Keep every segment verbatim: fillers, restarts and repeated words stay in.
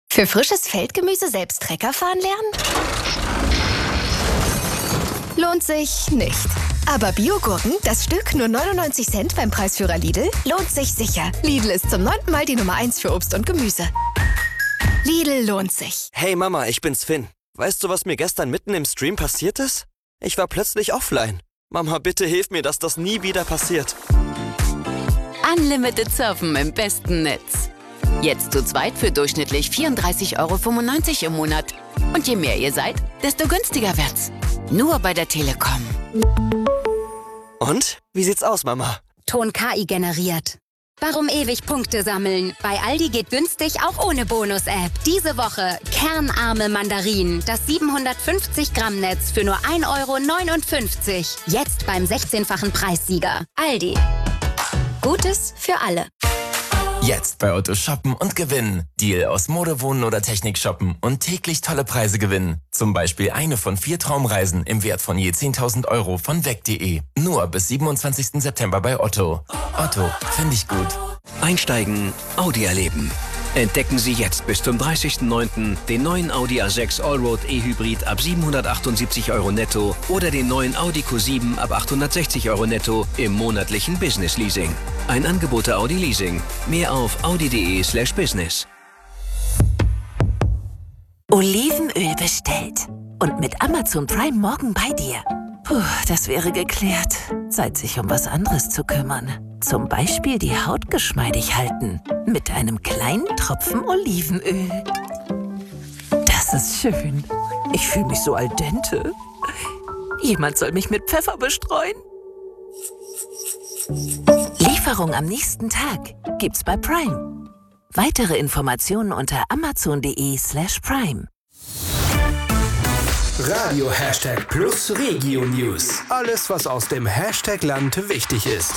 Für frisches Feldgemüse selbst Trecker fahren lernen? Lohnt sich nicht. Aber Biogurken, das Stück nur neunundneunzig Cent beim Preisführer Lidl, lohnt sich sicher. Lidl ist zum neunten Mal die Nummer eins für Obst und Gemüse. Lidl lohnt sich. Hey Mama, ich bin's Finn. Weißt du, was mir gestern mitten im Stream passiert ist? Ich war plötzlich offline. Mama, bitte hilf mir, dass das nie wieder passiert. Unlimited Surfen im besten Netz. Jetzt zu zweit für durchschnittlich vierunddreißig Euro fünfundneunzig im Monat. Und je mehr ihr seid, desto günstiger wird's. Nur bei der Telekom. Und? Wie sieht's aus, Mama? Ton K I generiert. Warum ewig Punkte sammeln? Bei Aldi geht günstig auch ohne Bonus-App. Diese Woche kernarme Mandarinen. Das siebenhundertfünfzig Gramm Netz für nur ein Euro neunundfünfzig. Jetzt beim sechzehnfachen Preissieger. Aldi. Gutes für alle. Jetzt bei Otto shoppen und gewinnen. Deal aus Mode, Wohnen oder Technik shoppen und täglich tolle Preise gewinnen. Zum Beispiel eine von vier Traumreisen im Wert von je zehntausend Euro von weg punkt de. Nur bis siebenundzwanzigsten September bei Otto. Otto, finde ich gut. Einsteigen, Audi erleben. Entdecken Sie jetzt bis zum dreißigsten neunten den neuen Audi A sechs Allroad E-Hybrid ab siebenhundertachtundsiebzig Euro netto oder den neuen Audi Q sieben ab achthundertsechzig Euro netto im monatlichen Business Leasing. Ein Angebot der Audi Leasing. Mehr auf audi.de slash business. Olivenöl bestellt. Und mit Amazon Prime morgen bei dir. Puh, das wäre geklärt. Zeit, sich um was anderes zu kümmern. Zum Beispiel die Haut geschmeidig halten. Mit einem kleinen Tropfen Olivenöl. Das ist schön. Ich fühle mich so al dente. Jemand soll mich mit Pfeffer bestreuen. Lieferung am nächsten Tag gibt's bei Prime. Weitere Informationen unter amazon.de slash prime. Radio Hashtag Plus Regio News. Alles, was aus dem Hashtag-Land wichtig ist.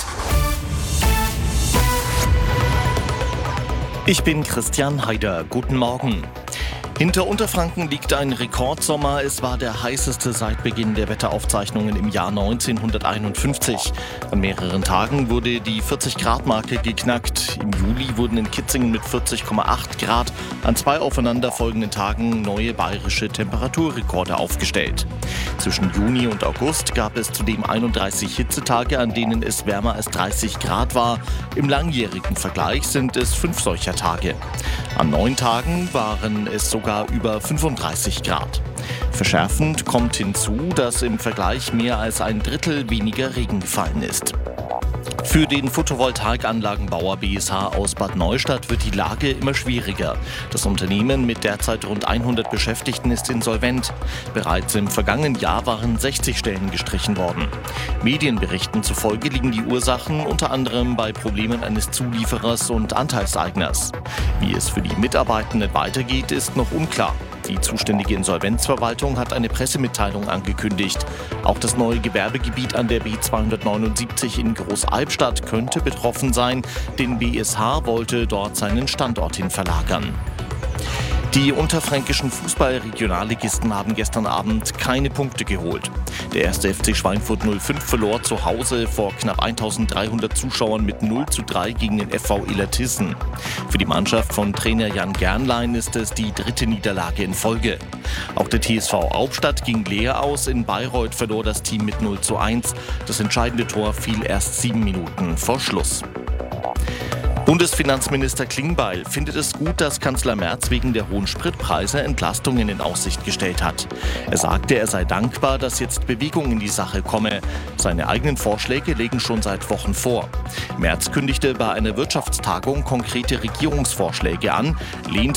Ich bin Christian Haider. Guten Morgen. Hinter Unterfranken liegt ein Rekordsommer. Es war der heißeste seit Beginn der Wetteraufzeichnungen im Jahr neunzehnhunderteinundfünfzig. An mehreren Tagen wurde die vierzig-Grad-Marke geknackt. Im Juli wurden in Kitzingen mit vierzig Komma acht Grad an zwei aufeinanderfolgenden Tagen neue bayerische Temperaturrekorde aufgestellt. Zwischen Juni und August gab es zudem einunddreißig Hitzetage, an denen es wärmer als dreißig Grad war. Im langjährigen Vergleich sind es fünf solcher Tage. An neun Tagen waren es sogar über fünfunddreißig Grad. Verschärfend kommt hinzu, dass im Vergleich mehr als ein Drittel weniger Regen gefallen ist. Für den Photovoltaikanlagenbauer B S H aus Bad Neustadt wird die Lage immer schwieriger. Das Unternehmen mit derzeit rund hundert Beschäftigten ist insolvent. Bereits im vergangenen Jahr waren sechzig Stellen gestrichen worden. Medienberichten zufolge liegen die Ursachen unter anderem bei Problemen eines Zulieferers und Anteilseigners. Wie es für die Mitarbeitenden weitergeht, ist noch unklar. Die zuständige Insolvenzverwaltung hat eine Pressemitteilung angekündigt. Auch das neue Gewerbegebiet an der B zweihundertneunundsiebzig in Großalbstadt könnte betroffen sein, denn B S H wollte dort seinen Standort hin verlagern. Die unterfränkischen Fußball-Regionalligisten haben gestern Abend keine Punkte geholt. Der erste F C Schweinfurt null fünf verlor zu Hause vor knapp eintausenddreihundert Zuschauern mit null zu drei gegen den F V Illertissen. Für die Mannschaft von Trainer Jan Gernlein ist es die dritte Niederlage in Folge. Auch der T S V Hauptstadt ging leer aus. In Bayreuth verlor das Team mit null zu eins. Das entscheidende Tor fiel erst sieben Minuten vor Schluss. Bundesfinanzminister Klingbeil findet es gut, dass Kanzler Merz wegen der hohen Spritpreise Entlastungen in Aussicht gestellt hat. Er sagte, er sei dankbar, dass jetzt Bewegung in die Sache komme. Seine eigenen Vorschläge legen schon seit Wochen vor. Merz kündigte bei einer Wirtschaftstagung konkrete Regierungsvorschläge an, lehnte